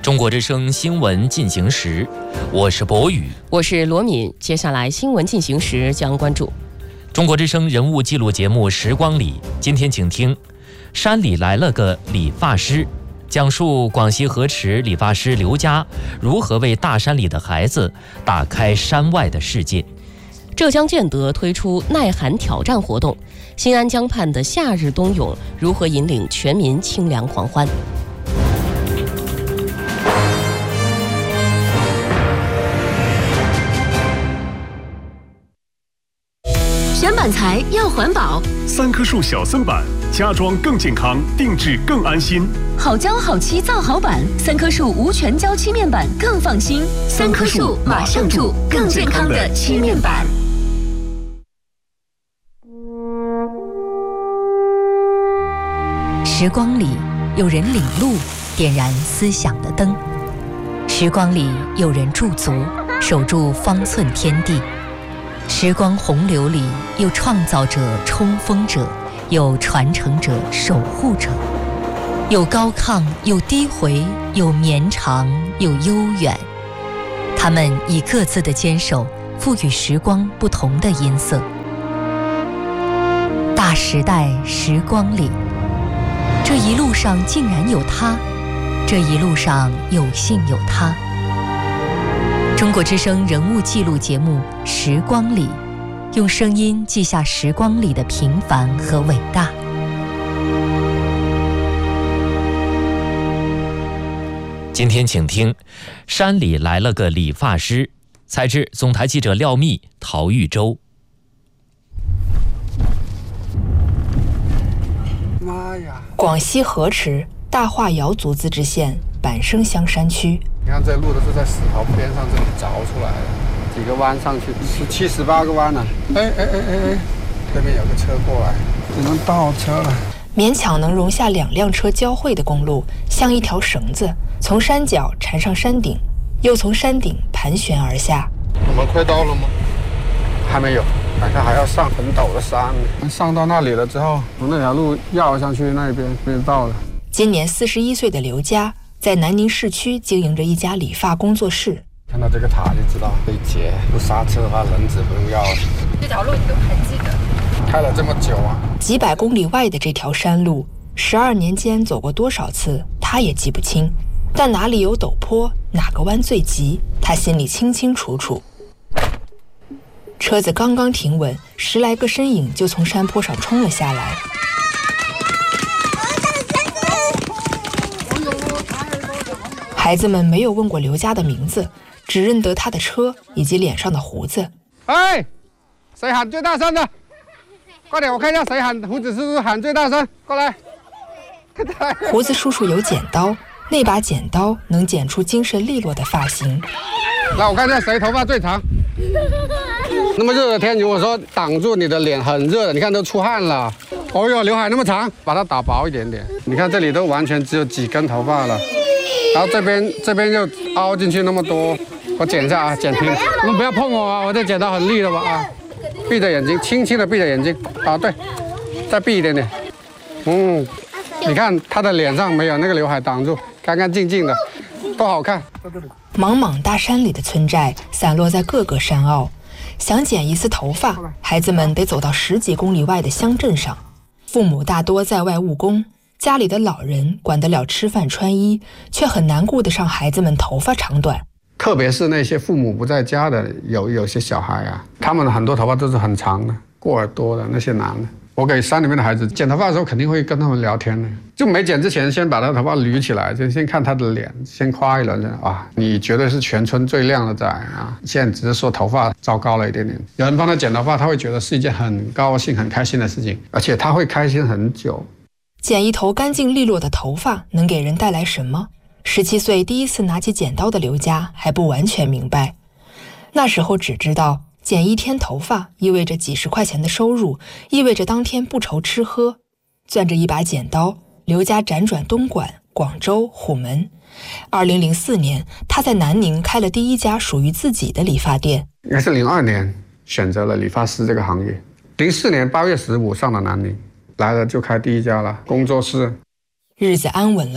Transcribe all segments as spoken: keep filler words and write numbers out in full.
中国之声新闻进行时，我是博宇， 我是罗敏。接下来新闻进行时将关注中国之声人物记录节目《时光里》。今天请听，山里来了个理发师，讲述广西河池理发师刘佳如何为大山里的孩子打开山外的世界。 浙江建德推出耐寒挑战活动，新安江畔的夏日冬泳如何引领全民清凉狂欢？ 选板材要环保， 三棵树小森板，家装更健康，定制更安心。 好胶好漆造好板，三棵树无全胶漆面板更放心。三棵树马上住更健康的漆面板。 时光里有人领路，点燃思想的灯；时光里有人驻足，守住方寸天地。时光洪流里有创造者、冲锋者，有传承者、守护者，有高亢，有低回，有绵长，有悠远。他们以各自的坚守，赋予时光不同的音色。大时代时光里，这一路上竟然有他，这一路上有幸有他。中国之声人物记录节目《时光里》，用声音记下时光里的平凡和伟大。 今天请听，山里来了个理发师。采制总台记者廖密、陶玉洲。 妈呀！ 广西河池大化瑶族自治县板生乡山区。 你看这路都是在石头边上这里凿出来的，几个弯上去，十七十八个弯呢、啊。哎哎哎哎哎，这边有个车过来，只能倒车了。 勉强能容下两辆车交汇的公路，像一条绳子，从山脚缠上山顶，又从山顶盘旋而下。 我们快到了吗？还没有，好像还要上很陡的山。上到那里了之后，从那条路绕上去那边便到了。 今年四十一岁的刘佳，在南宁市区经营着一家理发工作室。 看到这个塔就知道可以截，不刹车的话轮子不用要了。 这条路你都还记得？ 开了这么久啊！ 几百公里外的这条山路，十二年间走过多少次，他也记不清。但哪里有陡坡，哪个弯最急，他心里清清楚楚。车子刚刚停稳，十来个身影就从山坡上冲了下来。孩子们没有问过刘佳的名字，只认得他的车以及脸上的胡子。 哎，谁喊最大声的？快点，我看一下谁喊。胡子叔叔喊最大声，过来。 胡子叔叔有剪刀，那把剪刀能剪出精神利落的发型。 来，我看一下谁头发最长。那么热的天，如果说挡住你的脸很热的，你看都出汗了。哦哟，刘海那么长，把它打薄一点点。你看这里都完全只有几根头发了。然后这边这边又凹进去那么多，我剪一下啊，剪平。你们不要碰我啊，我这剪刀很利的吧啊。闭着眼睛，轻轻的闭着眼睛啊，对，再闭一点点。嗯，你看他的脸上没有那个刘海挡住，干干净净的，多好看。 茫茫大山里的村寨散落在各个山坳，想剪一次头发，孩子们得走到十几公里外的乡镇上。父母大多在外务工，家里的老人管得了吃饭穿衣，却很难顾得上孩子们头发长短。 特别是那些父母不在家的，有有些小孩啊，他们很多头发都是很长的，过耳朵的那些男的。我给山里面的孩子剪头发的时候，肯定会跟他们聊天的。就没剪之前，先把他头发捋起来，就先看他的脸，先夸一轮啊，你绝对是全村最靓的仔啊！现在只是说头发糟糕了一点点，有人帮他剪头发，他会觉得是一件很高兴、很开心的事情，而且他会开心很久。 剪一头干净利落的头发能给人带来什么？十七岁第一次拿起剪刀的刘佳还不完全明白，那时候只知道剪一天头发意味着几十块钱的收入，意味着当天不愁吃喝。攥着一把剪刀，刘佳辗转东莞、广州、虎门。二零零四年，他在南宁开了第一家属于自己的理发店。 应该是零二年选择了理发师这个行业，零四年八月十五上了南宁，来了就开第一家了工作室。 日子安稳了，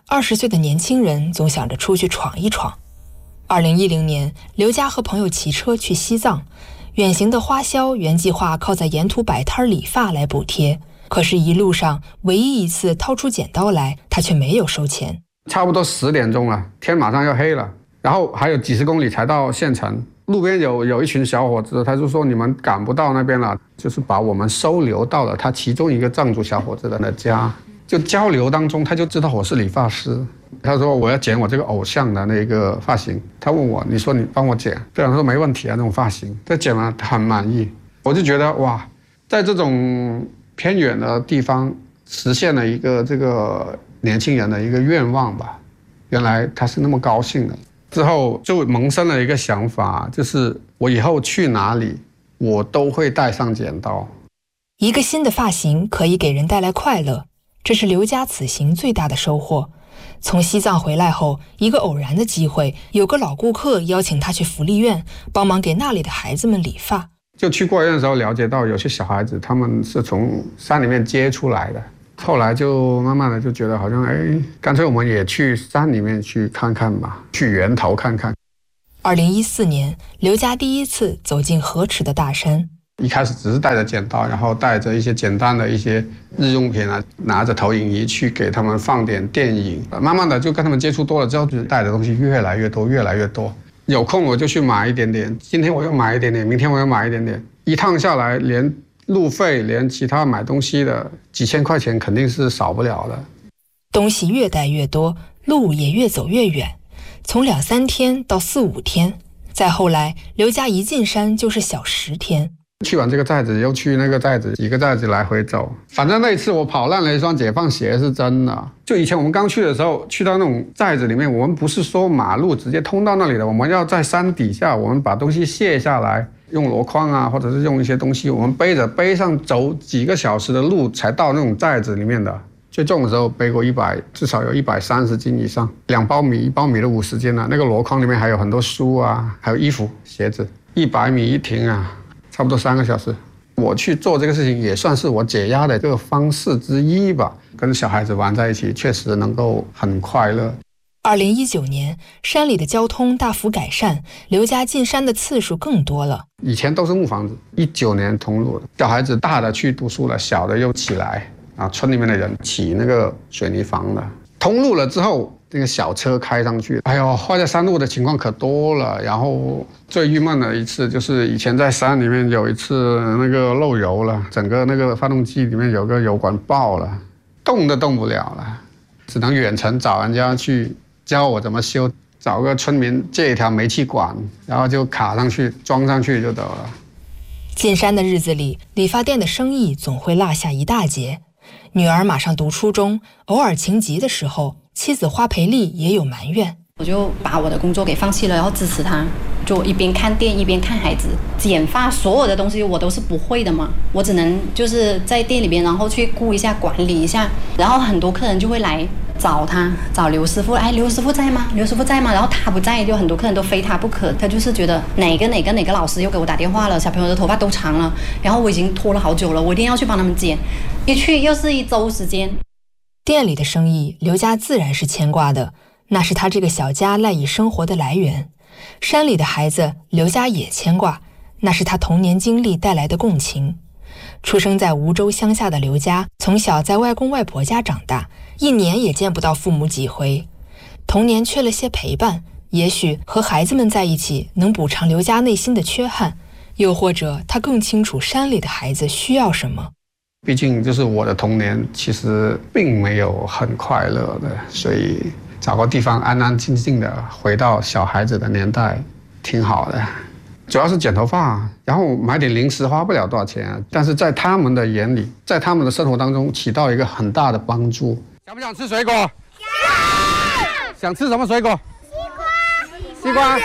二十岁的年轻人总想着出去闯一闯。二零一零年，刘家和朋友骑车去西藏，远行的花销原计划靠在沿途摆摊理发来补贴，可是一路上唯一一次掏出剪刀来，他却没有收钱。 差不多十点钟了，天马上要黑了，然后还有几十公里才到县城。路边有有一群小伙子，他就说你们赶不到那边了，就是把我们收留到了他其中一个藏族小伙子的家。就交流当中，他就知道我是理发师。他说我要剪我这个偶像的那个发型，他问我，你说你帮我剪？对，他说没问题啊，那种发型。他剪完他很满意，我就觉得哇，在这种偏远的地方实现了一个这个年轻人的一个愿望吧。原来他是那么高兴的。之后就萌生了一个想法，就是我以后去哪里，我都会带上剪刀。 一个新的发型可以给人带来快乐，这是刘家此行最大的收获。从西藏回来后，一个偶然的机会，有个老顾客邀请他去福利院帮忙给那里的孩子们理发。 就去过院的时候了解到，有些小孩子他们是从山里面接出来的，后来就慢慢的就觉得好像哎，干脆我们也去山里面去看看吧，去源头看看。 二零一四年，刘家第一次走进河池的大山。 一开始只是带着剪刀，然后带着一些简单的一些日用品啊，拿着投影仪去给他们放点电影。慢慢的就跟他们接触多了之后，就带的东西越来越多，越来越多。有空我就去买一点点，今天我又买一点点，明天我又买一点点。一趟下来，连路费，连其他买东西的几千块钱肯定是少不了的。 东西越带越多，路也越走越远，从两三天到四五天，再后来，刘家一进山就是小十天。 去完这个寨子又去那个寨子，几个寨子来回走，反正那一次我跑烂了一双解放鞋是真的。就以前我们刚去的时候，去到那种寨子里面，我们不是说马路直接通到那里的，我们要在山底下，我们把东西卸下来，用箩筐啊，或者是用一些东西，我们背着背上走几个小时的路才到那种寨子里面的。最重的时候背过一百，至少有一百三十斤以上，两包米，一包米的五十斤啊。那个箩筐里面还有很多书啊，还有衣服、鞋子，一百米一停啊。差不多三个小时，我去做这个事情也算是我解压的这个方式之一吧。跟小孩子玩在一起，确实能够很快乐。 二零一九年，山里的交通大幅改善，刘家进山的次数更多了。 以前都是木房子，一九年通路的，小孩子大的去读书了，小的又起来啊，村里面的人起那个水泥房的。通路了之后，那个小车开上去，哎呦，坏在山路的情况可多了。然后最郁闷的一次就是以前在山里面有一次那个漏油了，整个那个发动机里面有个油管爆了，动都动不了了，只能远程找人家去教我怎么修，找个村民借一条煤气管，然后就卡上去装上去就得了。 进山的日子里，理发店的生意总会落下一大截。女儿马上读初中，偶尔情急的时候，妻子花培丽也有埋怨。 我就把我的工作给放弃了，然后支持他，就一边看店一边看孩子。剪发所有的东西我都是不会的嘛，我只能就是在店里边，然后去顾一下、管理一下。然后很多客人就会来找他，找刘师傅，哎，刘师傅在吗？刘师傅在吗？然后他不在，就很多客人都非他不可。他就是觉得哪个哪个哪个老师又给我打电话了，小朋友的头发都长了，然后我已经拖了好久了，我一定要去帮他们剪。一去又是一周时间。 店里的生意，刘家自然是牵挂的，那是他这个小家赖以生活的来源。山里的孩子，刘家也牵挂，那是他童年经历带来的共情。出生在梧州乡下的刘家，从小在外公外婆家长大，一年也见不到父母几回。童年缺了些陪伴，也许和孩子们在一起能补偿刘家内心的缺憾，又或者他更清楚山里的孩子需要什么。 毕竟就是我的童年其实并没有很快乐的，所以找个地方安安静静的回到小孩子的年代挺好的。主要是剪头发，然后买点零食花不了多少钱，但是在他们的眼里，在他们的生活当中起到一个很大的帮助。想不想吃水果？想。想吃什么水果？西瓜。西瓜。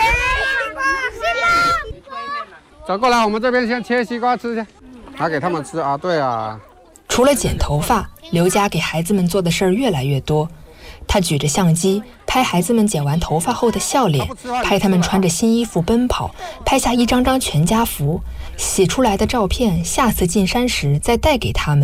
西瓜。走过来，我们这边先切西瓜吃去，拿给他们吃啊。对啊。 除了剪头发，刘家给孩子们做的事儿越来越多。他举着相机拍孩子们剪完头发后的笑脸，拍他们穿着新衣服奔跑，拍下一张张全家福，洗出来的照片，下次进山时再带给他们。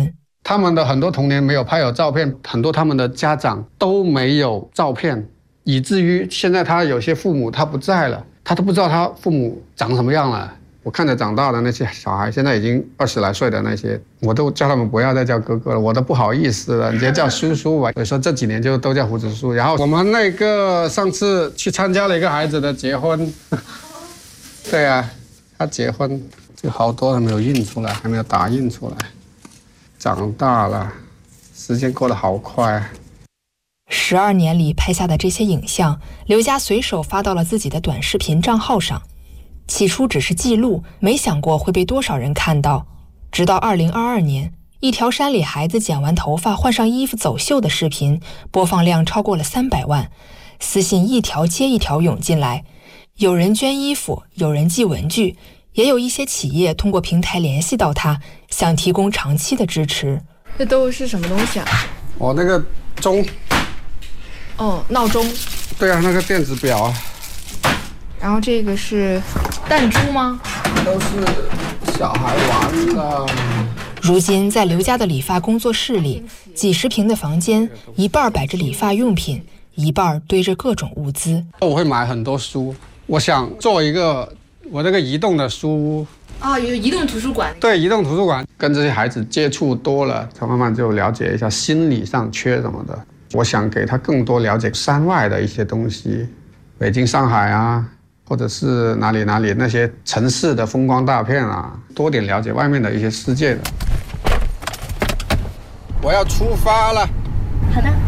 他们的很多童年没有拍有照片，很多他们的家长都没有照片，以至于现在他有些父母他不在了，他都不知道他父母长什么样了。我看着长大的那些小孩，现在已经二十来岁的那些，我都叫他们不要再叫哥哥了，我都不好意思了，你直接叫叔叔吧。所以说这几年就都叫胡子叔。然后我们那个上次去参加了一个孩子的结婚，对啊，他结婚就好多还没有印出来，还没有打印出来。长大了，时间过得好快。 十二年里拍下的这些影像，刘家随手发到了自己的短视频账号上。起初只是记录，没想过会被多少人看到。直到二零二二年，一条山里孩子剪完头发换上衣服走秀的视频，播放量超过了三百万，私信一条接一条涌进来。有人捐衣服，有人寄文具，也有一些企业通过平台联系到他，想提供长期的支持。 这都是什么东西啊？ 我、哦、那个钟。 哦，闹钟。 对啊，那个电子表啊。 然后这个是弹珠吗？ 都是小孩玩的。 如今在刘家的理发工作室里，几十平的房间，一半摆着理发用品，一半堆着各种物资。 我会买很多书，我想做一个我这个移动的书屋。 啊、哦，有移动图书馆。 对，移动图书馆，跟这些孩子接触多了，他慢慢就了解一下心理上缺什么的。我想给他更多了解山外的一些东西，北京、上海啊。或者是哪里哪里那些城市的风光大片啊，多点了解外面的一些世界的。我要出发了。 好的。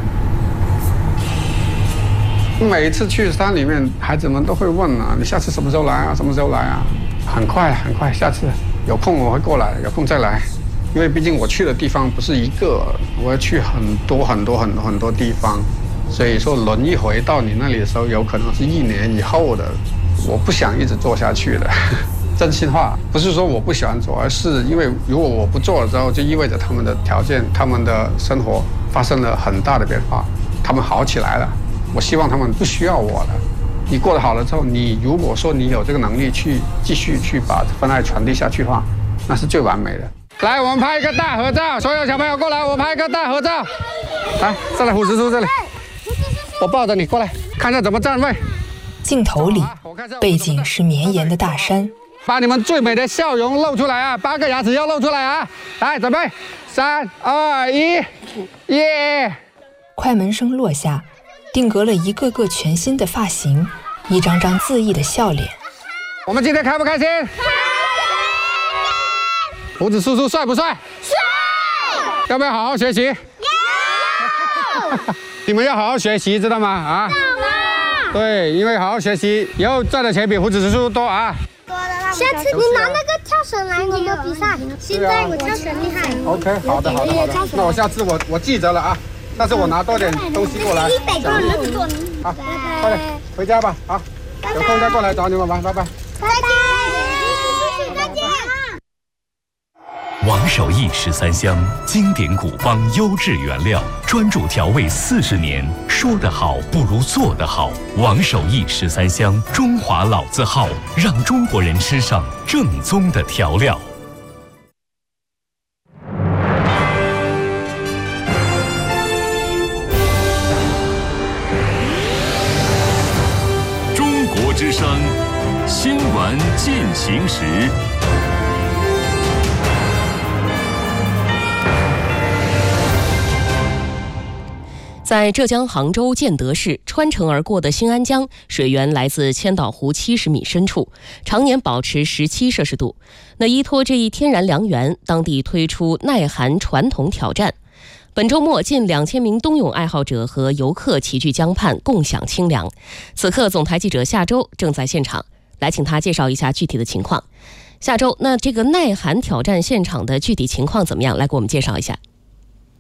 每一次去山里面，孩子们都会问啊，你下次什么时候来啊？什么时候来啊？很快很快，下次有空我会过来，有空再来。因为毕竟我去的地方不是一个，我要去很多很多很多很多地方，所以说轮一回到你那里的时候，有可能是一年以后的。我不想一直做下去的，真心话，不是说我不喜欢做，而是因为如果我不做了之后，就意味着他们的条件、他们的生活发生了很大的变化，他们好起来了。我希望他们不需要我了。你过得好了之后，你如果说你有这个能力去继续去把份爱传递下去的话，那是最完美的。来，我们拍一个大合照，所有小朋友过来，我拍一个大合照。来，再来胡子叔这里，我抱着你过来，看下怎么站位。 镜头里，背景是绵延的大山。 把你们最美的笑容露出来啊！八个牙齿要露出来啊！来，准备，三、二、一，耶！ 快门声落下，定格了一个个全新的发型，一张张恣意的笑脸。 我们今天开不开心？开心！胡子叔叔帅不帅？帅！要不要好好学习？要！你们要好好学习，知道吗？啊！对，因为好好学习，以后赚的钱比胡子叔叔多啊！ 下次你拿那个跳绳来跟我比赛，现在我跳绳厉害。 OK， 好的好的好的，那我下次我我记着了啊，下次我拿多点东西过来。 一百个人做。 好，快点回家吧，好，有空再过来找你们玩，拜拜。 再见，再见。 王守义十三香，经典古方优质原料，专注调味四十年，说得好不如做得好。王守义十三香，中华老字号，让中国人吃上正宗的调料。 中国之声，新闻进行时。 在浙江杭州建德市穿城而过的新安江，水源来自千岛湖七十米深处，常年保持十七摄氏度。那依托这一天然良源，当地推出耐寒传统挑战。本周末，近两千名冬泳爱好者和游客齐聚江畔，共享清凉。此刻，总台记者夏周正在现场，来请他介绍一下具体的情况。夏周，那这个耐寒挑战现场的具体情况怎么样？来给我们介绍一下。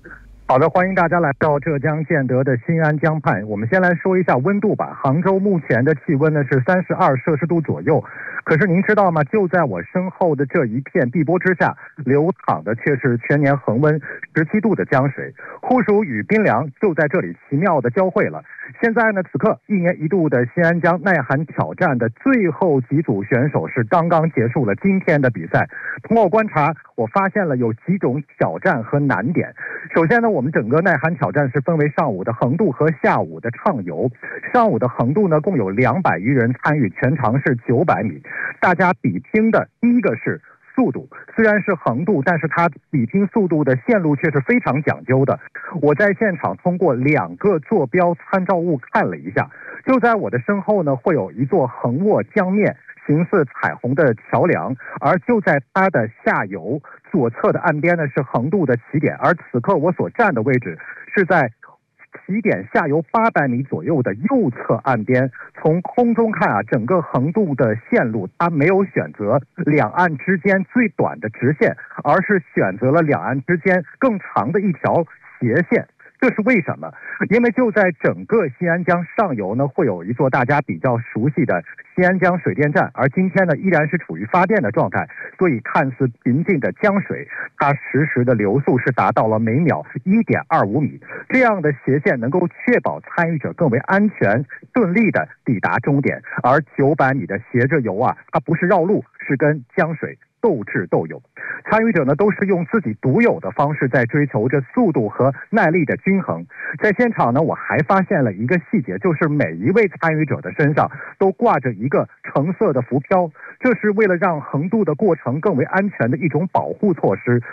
好的，欢迎大家来到浙江建德的新安江畔。我们先来说一下温度吧。杭州目前的气温呢是三十二摄氏度左右，可是您知道吗？就在我身后的这一片碧波之下，流淌的却是全年恒温十七度的江水，酷暑与冰凉就在这里奇妙的交汇了。现在呢，此刻一年一度的新安江耐寒挑战的最后几组选手是刚刚结束了今天的比赛。通过观察，我发现了有几种挑战和难点。首先呢，我们整个耐寒挑战是分为上午的横渡和下午的畅游。上午的横渡呢，共有两百余人参与，全长是九百米。大家比拼的第一个是速度，虽然是横渡，但是它比拼速度的线路却是非常讲究的。我在现场通过两个坐标参照物看了一下，就在我的身后呢，会有一座横卧江面形似彩虹的桥梁，而就在它的下游左侧的岸边呢是横渡的起点，而此刻我所站的位置是在起点下游八百米左右的右侧岸边。从空中看啊，整个横渡的线路它没有选择两岸之间最短的直线，而是选择了两岸之间更长的一条斜线。这是为什么？因为就在整个新安江上游呢，会有一座大家比较熟悉的新安江水电站，而今天呢依然是处于发电的状态，所以看似平静的江水，它实时的流速是达到了每秒 一点二五米。这样的斜线能够确保参与者更为安全顺利的抵达终点，而九百米的斜着游啊，它不是绕路，是跟江水斗智斗勇。参与者呢都是用自己独有的方式在追求着速度和耐力的均衡。在现场呢，我还发现了一个细节，就是每一位参与者的身上都挂着一个橙色的浮漂，这是为了让横渡的过程更为安全的一种保护措施。